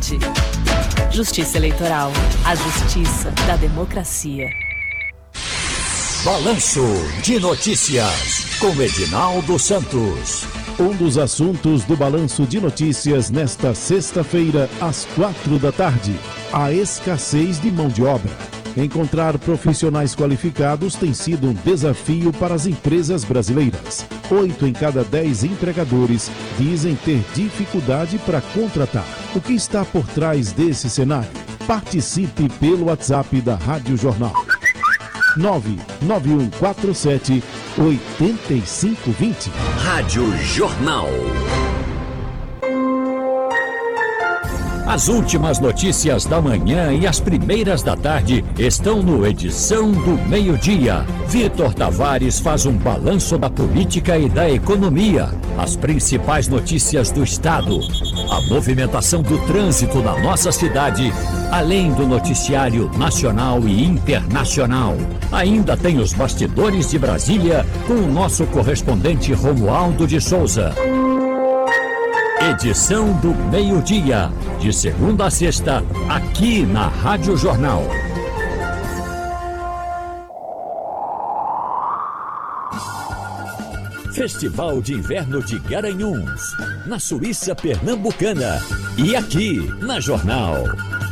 tarde. Justiça Eleitoral, a justiça da democracia. Balanço de Notícias, com Edinaldo Santos. Um dos assuntos do Balanço de Notícias nesta sexta-feira, às 4 da tarde, a escassez de mão de obra. Encontrar profissionais qualificados tem sido um desafio para as empresas brasileiras. 8 em cada 10 empregadores dizem ter dificuldade para contratar. O que está por trás desse cenário? Participe pelo WhatsApp da Rádio Jornal. 99147-8520. Rádio Jornal. As últimas notícias da manhã e as primeiras da tarde estão no Edição do Meio-Dia. Vitor Tavares faz um balanço da política e da economia, as principais notícias do estado, a movimentação do trânsito na nossa cidade, além do noticiário nacional e internacional. Ainda tem os bastidores de Brasília com o nosso correspondente Romualdo de Souza. Edição do Meio-Dia, de segunda a sexta, aqui na Rádio Jornal. Festival de Inverno de Garanhuns, na Suíça Pernambucana e aqui na Jornal.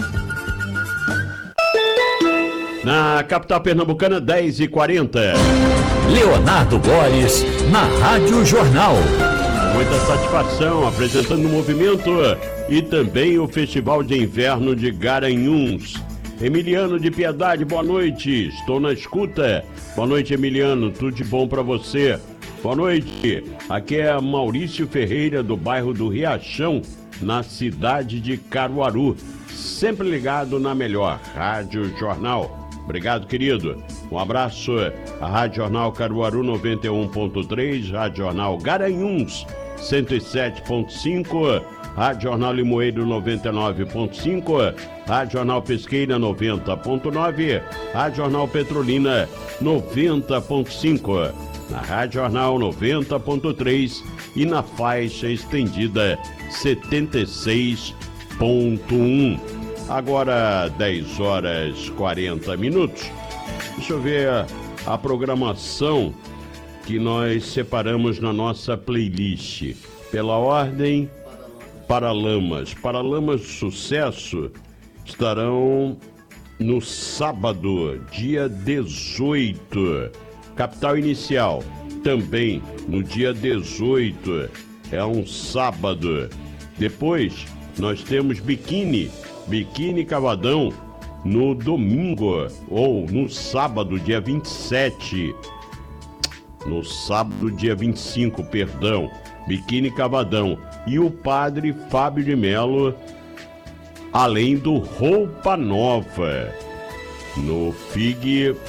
Na capital pernambucana, 10h40. Leonardo Borges, na Rádio Jornal. Muita satisfação apresentando o movimento e também o Festival de Inverno de Garanhuns. Emiliano de Piedade, boa noite, estou na escuta. Boa noite, Emiliano, tudo de bom para você. Boa noite, aqui é Maurício Ferreira, do bairro do Riachão, na cidade de Caruaru. Sempre ligado na melhor, Rádio Jornal. Obrigado, querido. Um abraço à Rádio Jornal Caruaru 91.3, Rádio Jornal Garanhuns 107.5, Rádio Jornal Limoeiro 99.5, Rádio Jornal Pesqueira 90.9, Rádio Jornal Petrolina 90.5, na Rádio Jornal 90.3 e na faixa estendida 76.1. Agora 10 horas 40 minutos. Deixa eu ver a programação que nós separamos na nossa playlist. Pela ordem, Paralamas. Paralamas Sucesso estarão no sábado, dia 18. Capital Inicial, também no dia 18. É um sábado. Depois, nós temos Biquíni Cavadão, no domingo, ou no sábado, dia 27. No sábado, dia 25, perdão, Biquíni Cavadão. E o Padre Fábio de Melo, além do Roupa Nova, no FIG